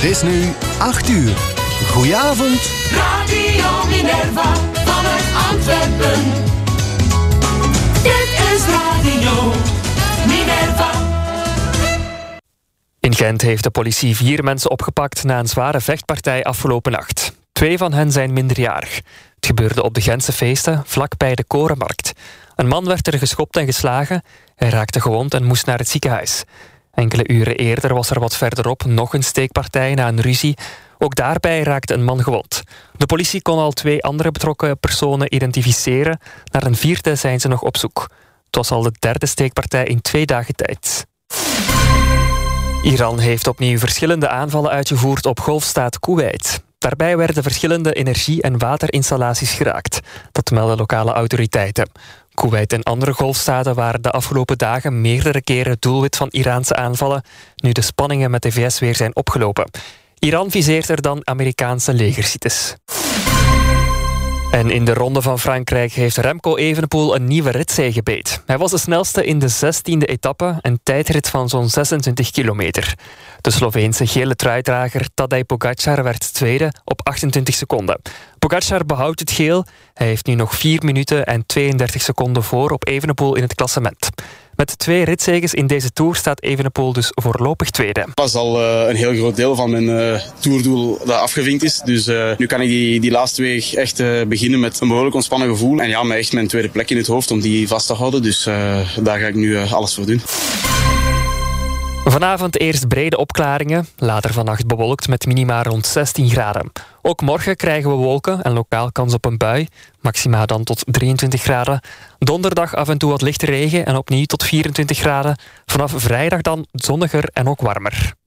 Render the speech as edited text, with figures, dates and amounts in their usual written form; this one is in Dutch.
is nu 8 uur. Goedenavond. Radio Minerva vanuit Antwerpen. Dit is Radio Minerva. In Gent heeft de politie 4 mensen opgepakt na een zware vechtpartij afgelopen nacht. 2 van hen zijn minderjarig. Het gebeurde op de Gentse feesten, vlakbij de Korenmarkt. Een man werd er geschopt en geslagen. Hij raakte gewond en moest naar het ziekenhuis. Enkele uren eerder was er wat verderop nog een steekpartij na een ruzie. Ook daarbij raakte een man gewond. De politie kon al 2 andere betrokken personen identificeren. Naar een 4e zijn ze nog op zoek. Het was al de 3e steekpartij in 2 dagen tijd. Iran heeft opnieuw verschillende aanvallen uitgevoerd op golfstaat Koeweit. Daarbij werden verschillende energie- en waterinstallaties geraakt. Dat melden lokale autoriteiten. Koeweit en andere golfstaten waren de afgelopen dagen meerdere keren doelwit van Iraanse aanvallen, nu de spanningen met de VS weer zijn opgelopen. Iran viseert er dan Amerikaanse legersites. En in de Ronde van Frankrijk heeft Remco Evenepoel een nieuwe ritzege beet. Hij was de snelste in de 16e etappe, een tijdrit van zo'n 26 kilometer. De Sloveense gele truidrager Tadej Pogačar werd tweede op 28 seconden. Pogačar behoudt het geel. Hij heeft nu nog 4 minuten en 32 seconden voor op Evenepoel in het klassement. Met 2 ritzeges in deze Tour staat Evenepoel dus voorlopig tweede. Dat is al een heel groot deel van mijn toerdoel dat afgevinkt is. Dus nu kan ik die laatste weeg echt beginnen met een behoorlijk ontspannen gevoel. En ja, met echt mijn tweede plek in het hoofd om die vast te houden. Dus daar ga ik nu alles voor doen. Vanavond eerst brede opklaringen, later vannacht bewolkt met minima rond 16 graden. Ook morgen krijgen we wolken en lokaal kans op een bui, maxima dan tot 23 graden. Donderdag af en toe wat lichte regen en opnieuw tot 24 graden. Vanaf vrijdag dan zonniger en ook warmer.